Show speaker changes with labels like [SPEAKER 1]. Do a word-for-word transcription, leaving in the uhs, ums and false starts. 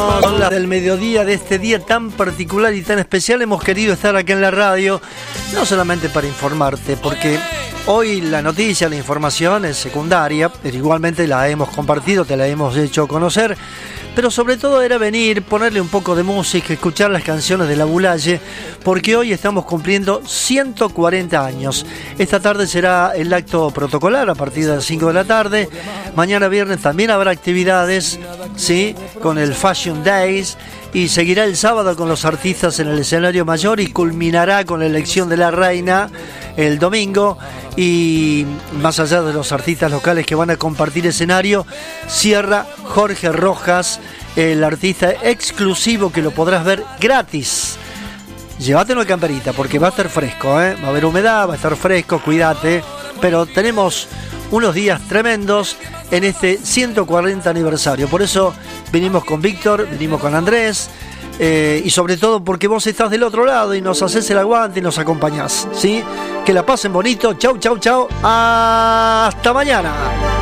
[SPEAKER 1] Son las del mediodía de este día tan particular y tan especial. Hemos querido estar aquí en la radio, no solamente para informarte, porque hoy la noticia, la información es secundaria, pero igualmente la hemos compartido, te la hemos hecho conocer. Pero sobre todo era venir, ponerle un poco de música, escuchar las canciones de La Boulaye, porque hoy estamos cumpliendo ciento cuarenta años. Esta tarde será el acto protocolar a partir de las cinco de la tarde. Mañana viernes también habrá actividades, ¿sí?, con el Fashion Days, y seguirá el sábado con los artistas en el escenario mayor y culminará con la elección de la reina el domingo. Y más allá de los artistas locales que van a compartir escenario, cierra Jorge Rojas, el artista exclusivo que lo podrás ver gratis. Llévatelo a camperita porque va a estar fresco, ¿eh? Va a haber humedad, va a estar fresco, cuídate. Pero tenemos unos días tremendos en este ciento cuarenta aniversario. Por eso venimos con Víctor, venimos con Andrés. Eh, y sobre todo porque vos estás del otro lado y nos haces el aguante y nos acompañás, ¿sí? Que la pasen bonito. Chau, chau, chau. Hasta mañana.